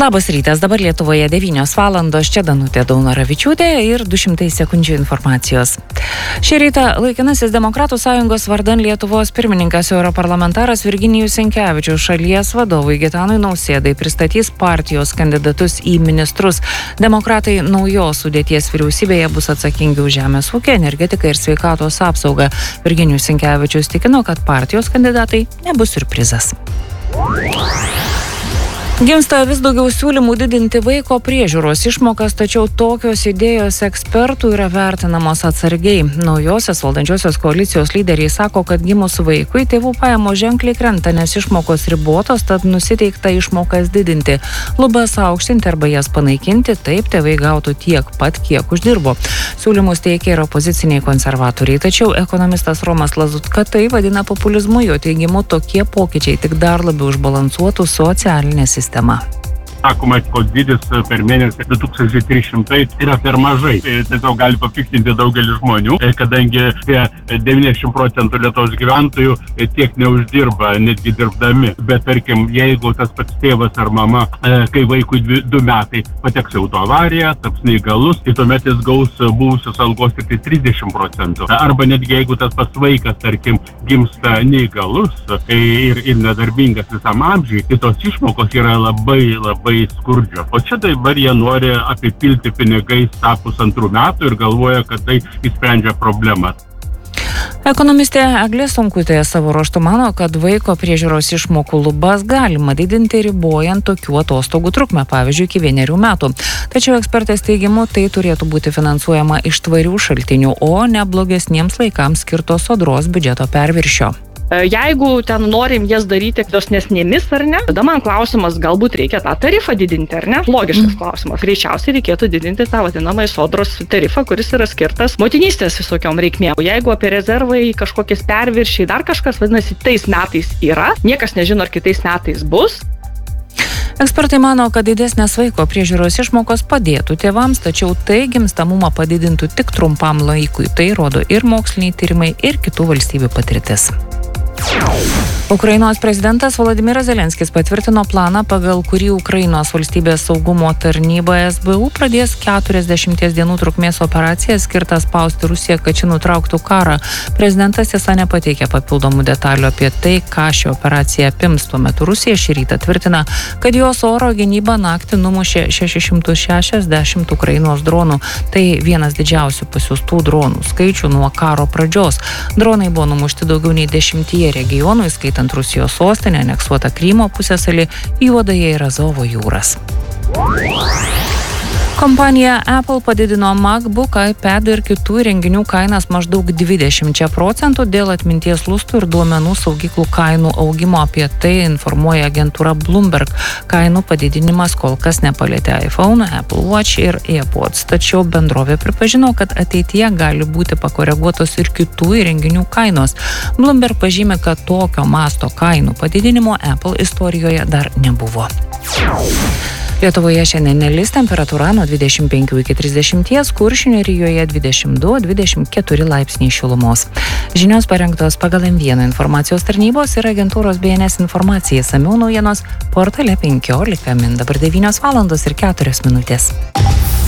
Labas rytas, dabar Lietuvoje 9 valandos, čia Danutė Daunoravičiūtė ir 200 sekundžių informacijos. Šį rytą laikinasis Demokratų sąjungos vardan Lietuvos pirmininkas europarlamentaras Virginijus Sinkevičius šalies vadovui Gitanui Nausėdai pristatys partijos kandidatus į ministrus. Demokratai naujos sudėties vyriausybėje bus atsakingi už žemės ūkį, energetiką ir sveikatos apsaugą. Virginijus Sinkevičius tikino, kad partijos kandidatai nebus siurprizas. Gimsta vis daugiau siūlymų didinti vaiko priežiūros išmokas, tačiau tokios idėjos ekspertų yra vertinamos atsargiai. Naujosios valdančiosios koalicijos lyderiai sako, kad gimus vaikui tėvų pajamos ženkliai krenta, nes išmokos ribotos, tad nusiteikta išmokas didinti. Lubas aukštinti arba jas panaikinti, taip tėvai gautų tiek pat, kiek uždirbo. Siūlymus teikia ir opoziciniai konservatoriai, tačiau ekonomistas Romas Lazutka tai vadina populizmu, jo teigimu tokie pokyčiai tik dar labiau užbalansuotų socialinę sistemą. Sakoma, kad dydis per mėnesį 2300 yra per mažai. Tiesiog gali papiktinti daugelį žmonių, kadangi 90% Lietuvos gyventojų tiek neuždirba, netgi dirbdami. Bet tarkim, jeigu tas pats tėvas ar mama, kai vaikui 2 metai pateks į autoavariją, taps neįgalus, tai tuomet jis gaus buvusios algos tik 30%. Arba netgi jeigu tas pats vaikas, tarkim, gimsta neįgalus ir nedarbingas visam amžiui, tai tos išmokos yra labai skurdžios. O čia dabar jie nori apipilti pinigais tą 1,5 metų ir galvoja, kad tai išsprendžia problemą. Ekonomistė Eglė Stonkutė savo ruožtu mano, kad vaiko priežiūros išmokų lubas galima didinti ribojant tokių atostogų trukmę, pavyzdžiui, iki 1 metų. Tačiau ekspertės teigimu tai turėtų būti finansuojama iš tvarių šaltinių, o ne blogesniems laikams skirto sodros biudžeto perviršio. Jeigu ten norim jas daryti dosnesnėmis ar ne, tada man klausimas, galbūt reikia tą tarifą didinti ar ne? Logiškas klausimas. Greičiausiai reikėtų didinti tą vadinamą sodros tarifą, kuris yra skirtas motinystės visokiom reikmėm. Jeigu apie rezervai, kažkokiais perviršiai, dar kažkas, vadinasi, tais metais yra, niekas nežino, ar kitais metais bus. Ekspertai mano, kad didesnės vaiko priežiūros išmokos padėtų tėvams, tačiau tai gimstamumą padidintų tik trumpam laikui. Tai rodo ir moksliniai tyrimai, ir kitų valstybių patirtis. Ukrainos prezidentas Volodymyras Zelenskis patvirtino planą, pagal kurį Ukrainos valstybės saugumo tarnyba SBU pradės 40 dienų trukmės operaciją skirtą spausti Rusiją, kad ši nutrauktų karą. Prezidentas tiesa nepateikė papildomų detalių apie tai, ką ši operacija apims. Tuo metu Rusija šį rytą tvirtina, kad jos oro gynyba naktį numušė 660 Ukrainos dronų. Tai vienas didžiausių pasiųstų dronų skaičių nuo karo pradžios. Dronai buvo numušti daugiau nei 10 regionų, įskaitant Rusijos sostinę, aneksuotą Krymo pusiasalį, Juodąją ir Azovo jūras. Kompanija Apple padidino MacBook, iPad ir kitų įrenginių kainas maždaug 20% dėl atminties lustų ir duomenų saugyklų kainų augimo. Apie tai informuoja agentūra Bloomberg. Kainų padidinimas kol kas nepalietė iPhone, Apple Watch ir AirPods. Tačiau bendrovė pripažino, kad ateityje gali būti pakoreguotos ir kitų įrenginių kainos. Bloomberg pažymė, kad tokio masto kainų padidinimo Apple istorijoje dar nebuvo. Lietuvoje šiandien nelis, temperatūra nuo 25 iki 30, Kuršių nerijoje 22-24 laipsniai šilumos. Žinios parengtos pagal M1 informacijos tarnybos ir agentūros BNS informacija. Išsamiau naujienos portale 15 min. Dabar 9 valandos ir 4 minutės.